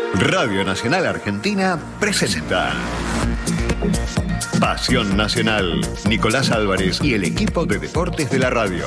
Radio Nacional Argentina presenta Pasión Nacional. Nicolás Álvarez y el equipo de deportes de la radio.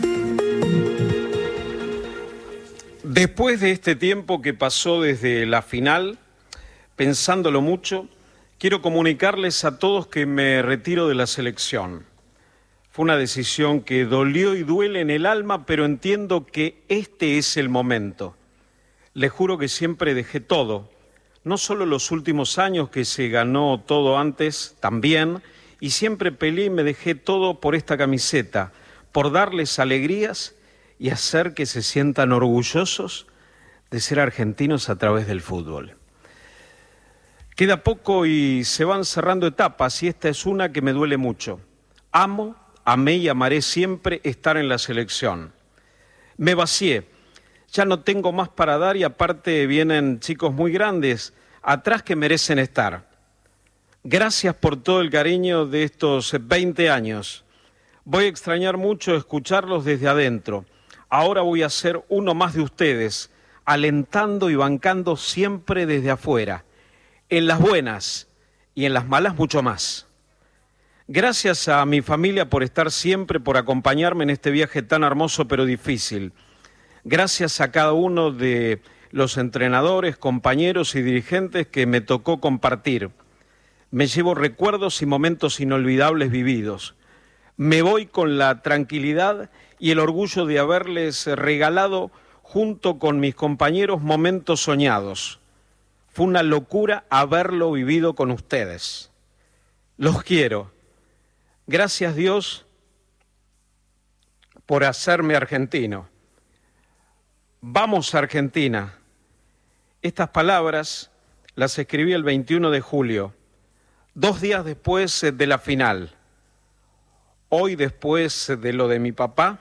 Después de este tiempo que pasó desde la final, pensándolo mucho, quiero comunicarles a todos que me retiro de la selección. Fue una decisión que dolió y duele en el alma, pero entiendo que este es el momento. Les juro que siempre dejé todo, no solo los últimos años que se ganó todo antes, también, y siempre peleé y me dejé todo por esta camiseta, por darles alegrías y hacer que se sientan orgullosos de ser argentinos a través del fútbol. Queda poco y se van cerrando etapas y esta es una que me duele mucho. Amé y amaré siempre estar en la selección. Me vacié. Ya no tengo más para dar y aparte vienen chicos muy grandes atrás que merecen estar. Gracias por todo el cariño de estos 20 años. Voy a extrañar mucho escucharlos desde adentro. Ahora voy a ser uno más de ustedes, alentando y bancando siempre desde afuera. En las buenas y en las malas mucho más. Gracias a mi familia por estar siempre, por acompañarme en este viaje tan hermoso pero difícil. Gracias a cada uno de los entrenadores, compañeros y dirigentes que me tocó compartir. Me llevo recuerdos y momentos inolvidables vividos. Me voy con la tranquilidad y el orgullo de haberles regalado, junto con mis compañeros, momentos soñados. Fue una locura haberlo vivido con ustedes. Los quiero. Gracias, Dios, por hacerme argentino. Vamos, Argentina. Estas palabras las escribí el 21 de julio, 2 días después de la final. Hoy, después de lo de mi papá,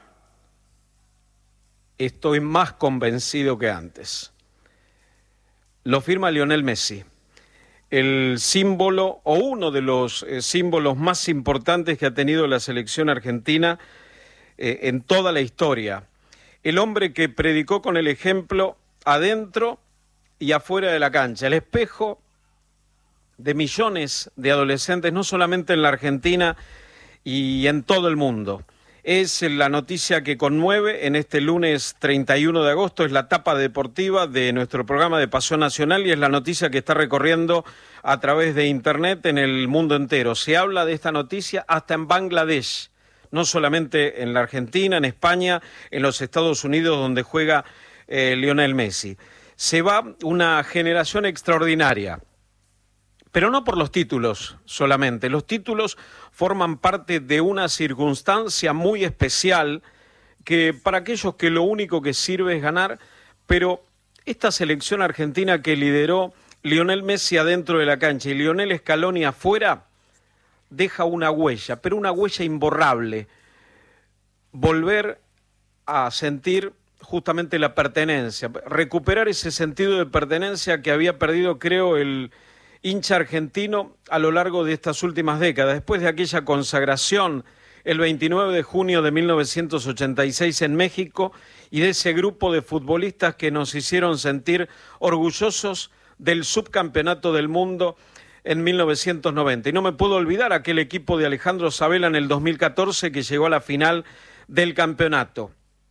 estoy más convencido que antes. Lo firma Lionel Messi, el símbolo o uno de los símbolos más importantes que ha tenido la selección argentina en toda la historia. El hombre que predicó con el ejemplo adentro y afuera de la cancha, el espejo de millones de adolescentes, no solamente en la Argentina y en todo el mundo. Es la noticia que conmueve en este lunes 31 de agosto, es la tapa deportiva de nuestro programa de Pasión Nacional y es la noticia que está recorriendo a través de internet en el mundo entero. Se habla de esta noticia hasta en Bangladesh, no solamente en la Argentina, en España, en los Estados Unidos donde juega Lionel Messi. Se va una generación extraordinaria. Pero no por los títulos solamente. Los títulos forman parte de una circunstancia muy especial que para aquellos que lo único que sirve es ganar, pero esta selección argentina que lideró Lionel Messi adentro de la cancha y Lionel Scaloni afuera, deja una huella, pero una huella imborrable. Volver a sentir justamente la pertenencia, recuperar ese sentido de pertenencia que había perdido, creo, el hincha argentino a lo largo de estas últimas décadas, después de aquella consagración el 29 de junio de 1986 en México y de ese grupo de futbolistas que nos hicieron sentir orgullosos del subcampeonato del mundo en 1990. Y no me puedo olvidar aquel equipo de Alejandro Sabella en el 2014 que llegó a la final del campeonato.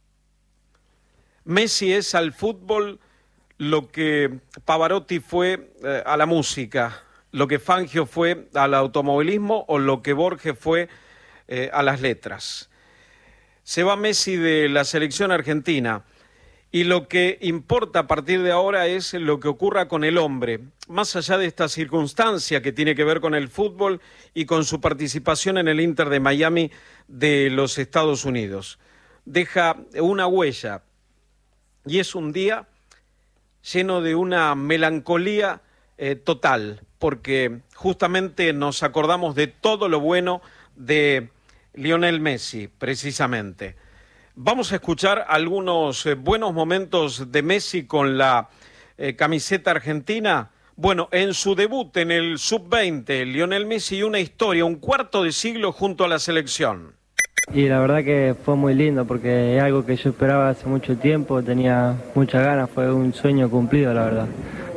Messi es al fútbol lo que Pavarotti fue a la música, lo que Fangio fue al automovilismo o lo que Borges fue a las letras. Se va Messi de la selección argentina y lo que importa a partir de ahora es lo que ocurra con el hombre, más allá de esta circunstancia que tiene que ver con el fútbol y con su participación en el Inter de Miami de los Estados Unidos. Deja una huella y es un día lleno de una melancolía total, porque justamente nos acordamos de todo lo bueno de Lionel Messi, precisamente. Vamos a escuchar algunos buenos momentos de Messi con la camiseta argentina. Bueno, en su debut en el Sub-20, Lionel Messi, una historia, un cuarto de siglo junto a la selección. Y la verdad que fue muy lindo porque es algo que yo esperaba hace mucho tiempo, tenía muchas ganas, fue un sueño cumplido la verdad.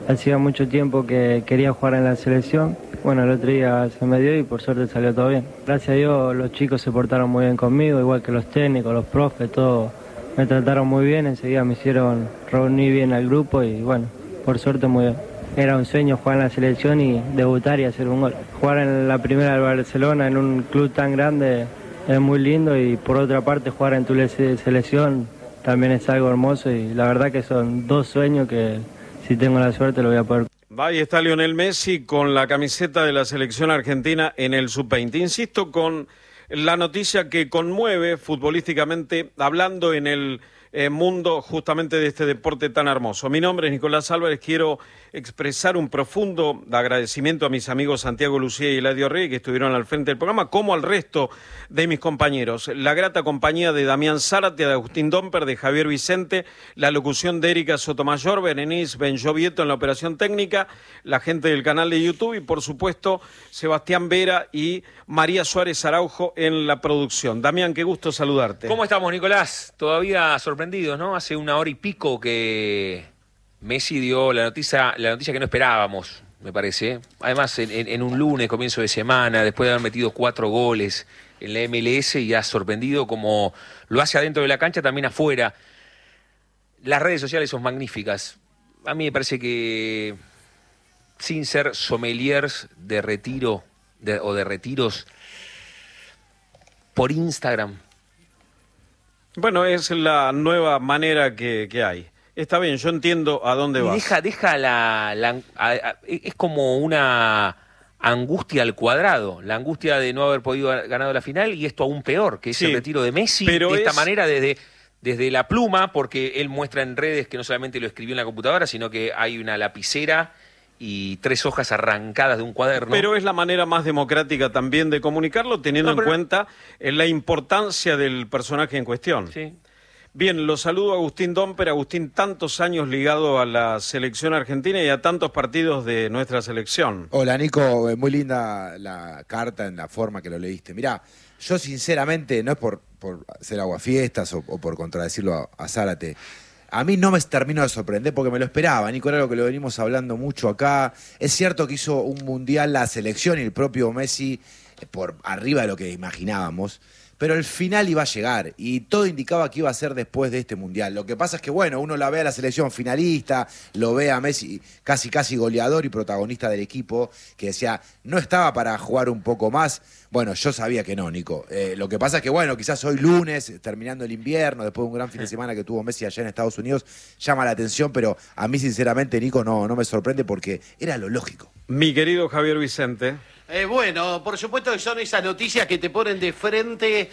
hacía mucho tiempo que quería jugar en la selección. Bueno, el otro día se me dio y por suerte salió todo bien. Gracias a Dios los chicos se portaron muy bien conmigo, igual que los técnicos, los profes, todos me trataron muy bien, enseguida me hicieron reunir bien al grupo y bueno, por suerte muy bien. Era un sueño jugar en la selección y debutar y hacer un gol. Jugar en la primera del Barcelona, en un club tan grande, es muy lindo y por otra parte jugar en tu selección también es algo hermoso y la verdad que son dos sueños que si tengo la suerte lo voy a poder. Ahí está Lionel Messi con la camiseta de la selección argentina en el sub-20. Insisto con la noticia que conmueve futbolísticamente hablando en el mundo justamente de este deporte tan hermoso. Mi nombre es Nicolás Álvarez, quiero expresar un profundo agradecimiento a mis amigos Santiago Lucía y Eladio Rey que estuvieron al frente del programa, como al resto de mis compañeros. La grata compañía de Damián Zárate, de Agustín Domper, de Javier Vicente, la locución de Erika Sotomayor, Berenice Benjovieto en la operación técnica, la gente del canal de YouTube y por supuesto Sebastián Vera y María Suárez Araujo en la producción. Damián, qué gusto saludarte. ¿Cómo estamos, Nicolás? Todavía sorprendidos, ¿no? Hace una hora y pico que Messi dio la noticia que no esperábamos, me parece. Además, en un lunes, comienzo de semana, después de haber metido 4 goles en la MLS y ha sorprendido como lo hace adentro de la cancha, también afuera. Las redes sociales son magníficas. A mí me parece que, sin ser sommeliers de retiro o de retiros, por Instagram. Bueno, es la nueva manera que hay. Está bien, yo entiendo a dónde vas. Deja es como una angustia al cuadrado, la angustia de no haber podido ganar la final y esto aún peor, que es el retiro de Messi, pero de esta manera desde la pluma, porque él muestra en redes que no solamente lo escribió en la computadora, sino que hay una lapicera y 3 hojas arrancadas de un cuaderno. Pero es la manera más democrática también de comunicarlo, teniendo en cuenta la importancia del personaje en cuestión. Sí. Bien, lo saludo a Agustín Domper. Agustín, tantos años ligado a la selección argentina y a tantos partidos de nuestra selección. Hola, Nico, muy linda la carta en la forma que lo leíste. Mirá, yo sinceramente, no es por hacer aguafiestas o por contradecirlo a Zárate, a mí no me termino de sorprender porque me lo esperaba, Nico, era algo que lo venimos hablando mucho acá. Es cierto que hizo un mundial la selección y el propio Messi por arriba de lo que imaginábamos, pero el final iba a llegar y todo indicaba que iba a ser después de este mundial. Lo que pasa es que, bueno, uno la ve a la selección finalista, lo ve a Messi casi goleador y protagonista del equipo, que decía, no estaba para jugar un poco más. Bueno, yo sabía que no, Nico. Lo que pasa es que, bueno, quizás hoy lunes, terminando el invierno, después de un gran fin de semana que tuvo Messi allá en Estados Unidos, llama la atención, pero a mí, sinceramente, Nico, no me sorprende porque era lo lógico. Mi querido Javier Vicente. Bueno, por supuesto que son esas noticias que te ponen de frente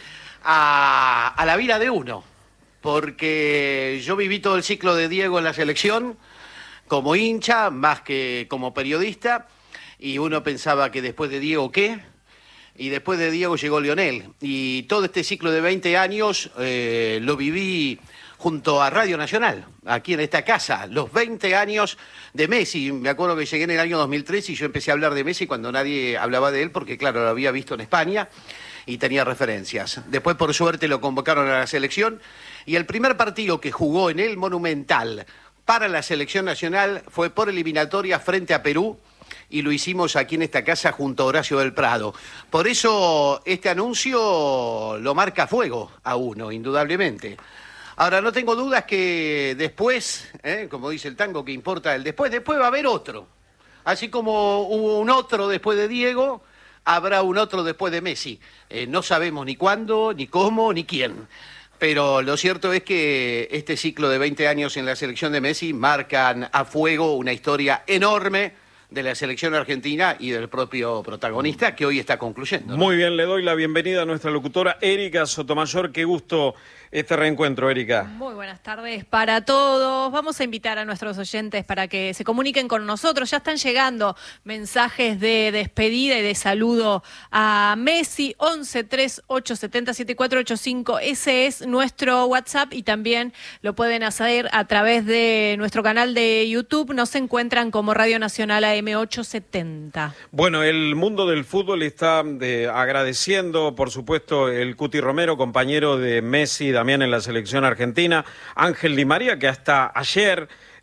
a la vida de uno. Porque yo viví todo el ciclo de Diego en la selección, como hincha, más que como periodista, y uno pensaba que después de Diego, ¿qué? Y después de Diego llegó Lionel. Y todo este ciclo de 20 años lo viví junto a Radio Nacional, aquí en esta casa, los 20 años de Messi. Me acuerdo que llegué en el año 2003 y yo empecé a hablar de Messi cuando nadie hablaba de él, porque claro, lo había visto en España y tenía referencias. Después, por suerte, lo convocaron a la selección y el primer partido que jugó en el Monumental para la selección nacional fue por eliminatoria frente a Perú, y lo hicimos aquí en esta casa junto a Horacio del Prado. Por eso este anuncio lo marca a fuego a uno, indudablemente. Ahora, no tengo dudas que después, como dice el tango, que importa el después va a haber otro. Así como hubo un otro después de Diego, habrá un otro después de Messi. No sabemos ni cuándo, ni cómo, ni quién. Pero lo cierto es que este ciclo de 20 años en la selección de Messi marcan a fuego una historia enorme de la selección argentina y del propio protagonista que hoy está concluyendo, ¿no? Muy bien, le doy la bienvenida a nuestra locutora Erika Sotomayor. Qué gusto este reencuentro, Erika. Muy buenas tardes para todos. Vamos a invitar a nuestros oyentes para que se comuniquen con nosotros. Ya están llegando mensajes de despedida y de saludo a Messi. 11 3870 7485. Ese es nuestro WhatsApp y también lo pueden hacer a través de nuestro canal de YouTube. Nos encuentran como Radio Nacional AM870. Bueno, el mundo del fútbol está agradeciendo, por supuesto, el Cuti Romero, compañero de Messi, también en la selección argentina, Ángel Di María, que hasta ayer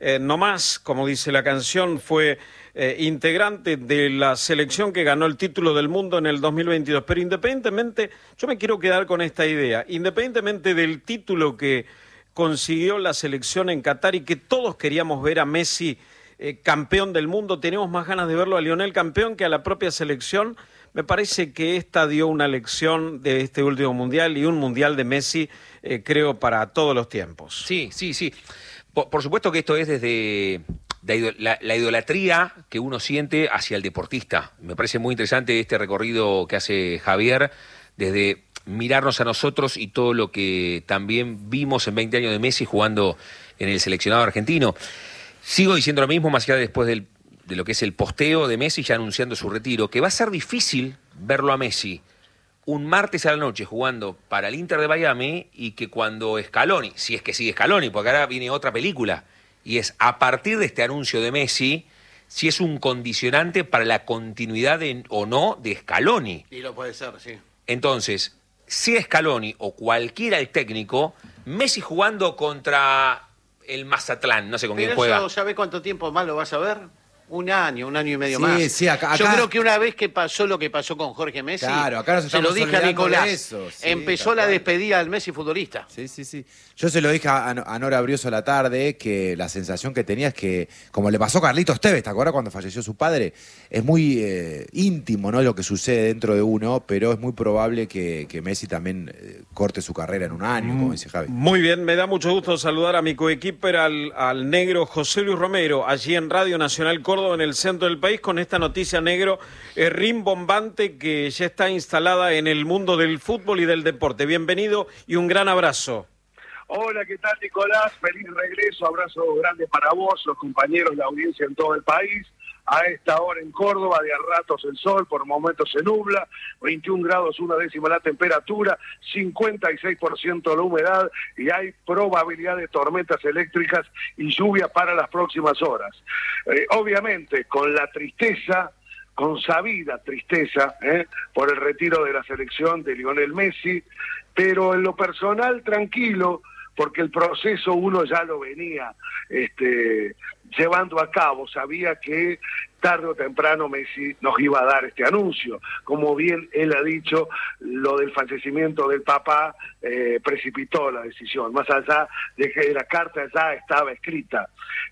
no más, como dice la canción, fue integrante de la selección que ganó el título del mundo en el 2022. Pero independientemente, yo me quiero quedar con esta idea, independientemente del título que consiguió la selección en Qatar y que todos queríamos ver a Messi campeón del mundo, tenemos más ganas de verlo a Lionel campeón que a la propia selección. Me parece que esta dio una lección de este último mundial y un mundial de Messi, creo, para todos los tiempos. Sí. Por supuesto que esto es desde la idolatría que uno siente hacia el deportista. Me parece muy interesante este recorrido que hace Javier, desde mirarnos a nosotros y todo lo que también vimos en 20 años de Messi jugando en el seleccionado argentino. Sigo diciendo lo mismo, más allá después de lo que es el posteo de Messi ya anunciando su retiro, que va a ser difícil verlo a Messi un martes a la noche jugando para el Inter de Miami y que cuando Scaloni, si es que sigue Scaloni, porque ahora viene otra película, y es a partir de este anuncio de Messi, si es un condicionante para la continuidad o no de Scaloni. Y lo puede ser, sí. Entonces, sea Scaloni o cualquiera el técnico, Messi jugando contra el Mazatlán, no sé con quién juega. ¿Sabés cuánto tiempo más lo vas a ver? Un año y medio Sí, más. sí, acá- Yo creo que una vez que pasó lo que pasó con Jorge Messi, Claro, acá nos se lo estamos dije a olvidando Nicolás, de eso, sí, empezó tal la cual. despedida del Messi futbolista. Sí. Yo se lo dije a Nora Brioso a la tarde, que la sensación que tenía es que, como le pasó a Carlitos Tevez, ¿te acuerdas cuando falleció su padre? Es muy íntimo, ¿no?, lo que sucede dentro de uno, pero es muy probable que Messi también corte su carrera en un año, como dice Javi. Muy bien, me da mucho gusto saludar a mi coequiper, al negro José Luis Romero, allí en Radio Nacional Córdoba, en el centro del país, con esta noticia, negro, rimbombante, que ya está instalada en el mundo del fútbol y del deporte. Bienvenido y un gran abrazo. Hola, ¿qué tal, Nicolás? Feliz regreso, abrazo grande para vos, los compañeros, la audiencia en todo el país. A esta hora en Córdoba, de a ratos el sol, por momentos se nubla, 21 grados, 1/10 la temperatura, 56% la humedad y hay probabilidad de tormentas eléctricas y lluvia para las próximas horas. Obviamente, con la tristeza, con sabida tristeza, por el retiro de la selección de Lionel Messi, pero en lo personal tranquilo, porque el proceso uno ya lo venía llevando a cabo, sabía que tarde o temprano Messi nos iba a dar este anuncio. Como bien él ha dicho, lo del fallecimiento del papá precipitó la decisión, más allá de que la carta ya estaba escrita.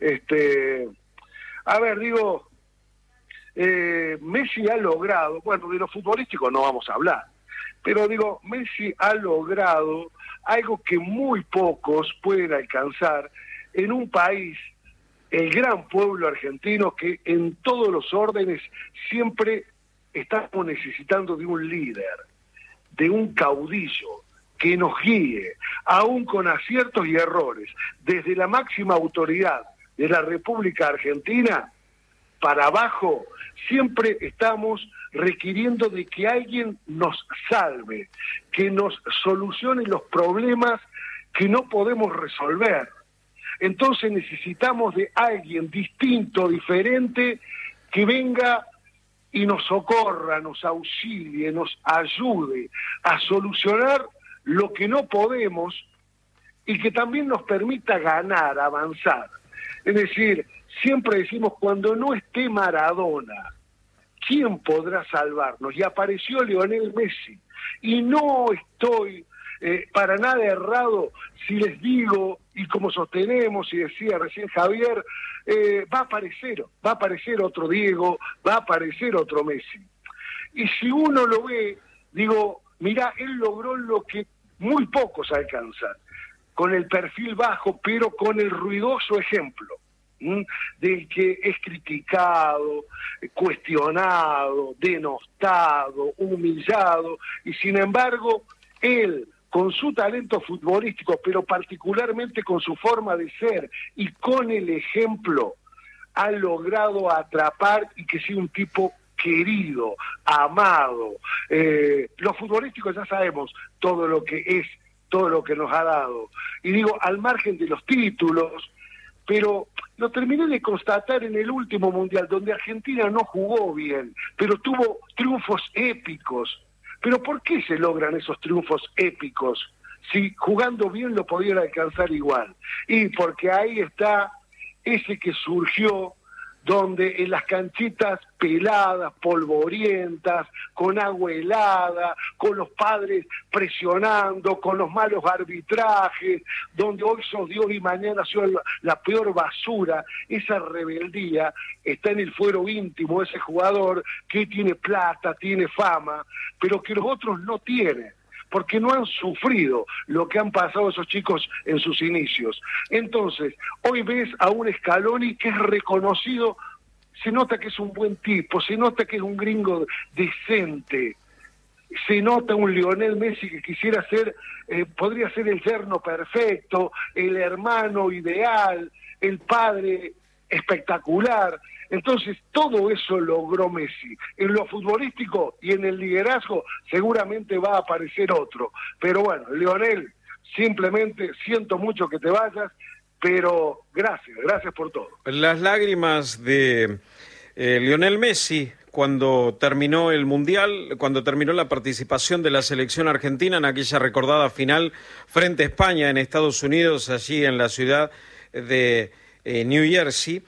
Messi ha logrado, bueno, de lo futbolístico no vamos a hablar, pero digo, Messi ha logrado algo que muy pocos pueden alcanzar en un país, el gran pueblo argentino, que en todos los órdenes siempre estamos necesitando de un líder, de un caudillo que nos guíe, aún con aciertos y errores, desde la máxima autoridad de la República Argentina para abajo. Siempre estamos requiriendo de que alguien nos salve, que nos solucione los problemas que no podemos resolver. Entonces necesitamos de alguien distinto, diferente, que venga y nos socorra, nos auxilie, nos ayude a solucionar lo que no podemos y que también nos permita ganar, avanzar. Es decir, siempre decimos, cuando no esté Maradona, ¿quién podrá salvarnos? Y apareció Lionel Messi. Y no estoy para nada errado si les digo, y como sostenemos, y decía recién Javier, va a aparecer otro Diego, va a aparecer otro Messi. Y si uno lo ve, digo, mirá, él logró lo que muy pocos alcanzan, con el perfil bajo, pero con el ruidoso ejemplo del que es criticado, cuestionado, denostado, humillado, y sin embargo, él, con su talento futbolístico, pero particularmente con su forma de ser y con el ejemplo, ha logrado atrapar y que sea un tipo querido, amado. Los futbolísticos ya sabemos todo lo que es, todo lo que nos ha dado. Y digo, al margen de los títulos, pero lo terminé de constatar en el último Mundial, donde Argentina no jugó bien, pero tuvo triunfos épicos. ¿Pero por qué se logran esos triunfos épicos si jugando bien lo podían alcanzar igual? Y porque ahí está ese que surgió donde en las canchitas peladas, polvorientas, con agua helada, con los padres presionando, con los malos arbitrajes, donde hoy sos Dios y mañana sos la peor basura, esa rebeldía está en el fuero íntimo de ese jugador que tiene plata, tiene fama, pero que los otros no tienen, porque no han sufrido lo que han pasado esos chicos en sus inicios. Entonces, hoy ves a un Scaloni que es reconocido, se nota que es un buen tipo, se nota que es un gringo decente, se nota un Lionel Messi que quisiera ser, podría ser el yerno perfecto, el hermano ideal, el padre espectacular. Entonces, todo eso logró Messi. En lo futbolístico y en el liderazgo seguramente va a aparecer otro. Pero bueno, Lionel, simplemente siento mucho que te vayas, pero gracias por todo. Las lágrimas de Lionel Messi cuando terminó el Mundial, cuando terminó la participación de la selección argentina en aquella recordada final frente a España en Estados Unidos, allí en la ciudad de New Jersey.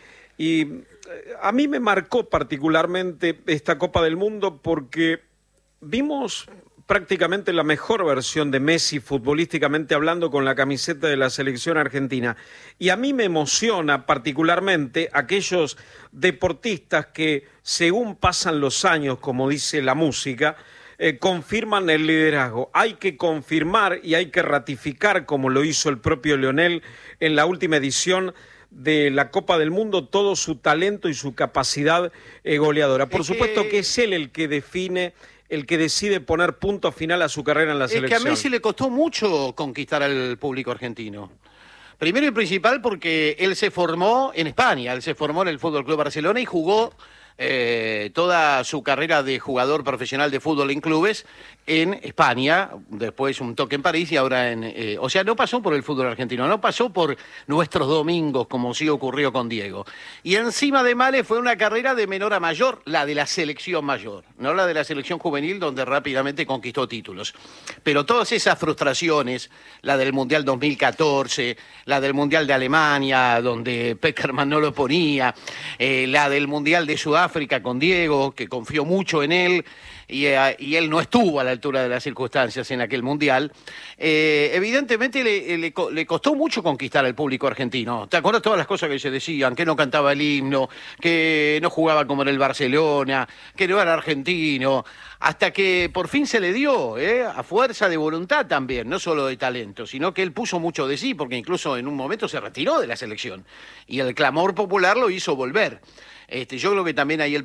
Y a mí me marcó particularmente esta Copa del Mundo porque vimos prácticamente la mejor versión de Messi futbolísticamente hablando con la camiseta de la selección argentina. Y a mí me emociona particularmente aquellos deportistas que, según pasan los años, como dice la música, confirman el liderazgo. Hay que confirmar y hay que ratificar, como lo hizo el propio Lionel en la última edición de la Copa del Mundo, todo su talento y su capacidad goleadora. Por supuesto que es él el que define, el que decide poner punto final a su carrera en la selección. Es que a Messi le costó mucho conquistar al público argentino. Primero y principal porque él se formó en España, él se formó en el Fútbol Club Barcelona y jugó toda su carrera de jugador profesional de fútbol en clubes en España, después un toque en París y ahora o sea, no pasó por el fútbol argentino, no pasó por nuestros domingos, como sí ocurrió con Diego. Y encima de Males fue una carrera de menor a mayor, la de la selección mayor, no la de la selección juvenil, donde rápidamente conquistó títulos. Pero todas esas frustraciones, la del Mundial 2014, la del Mundial de Alemania, donde Peckerman no lo ponía, la del Mundial de Sudáfrica con Diego, que confió mucho en él, y él no estuvo a la altura de las circunstancias en aquel Mundial, evidentemente le costó mucho conquistar al público argentino. ¿Te acuerdas todas las cosas que se decían? Que no cantaba el himno, que no jugaba como en el Barcelona, que no era argentino, hasta que por fin se le dio, a fuerza de voluntad también, no solo de talento, sino que él puso mucho de sí, porque incluso en un momento se retiró de la selección, y el clamor popular lo hizo volver. Yo creo que también ahí